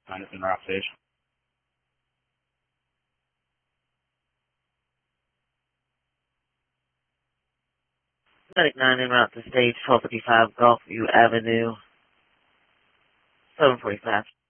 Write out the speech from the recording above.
Anderson Rock Station. Medic 9 en route to stage 1255 Gulfview Avenue, 745.